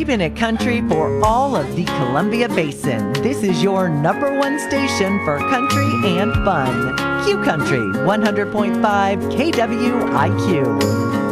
Keeping it country for all of the Columbia Basin. This is your number one station for country and fun. Q Country 100.5 KWIQ.